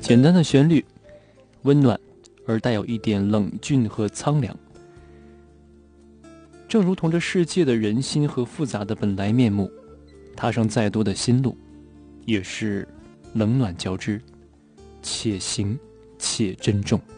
简单的旋律，温暖而带有一点冷峻和苍凉。正如同这世界的人心和复杂的本来面目，踏上再多的心路，也是冷暖交织，且行且珍重。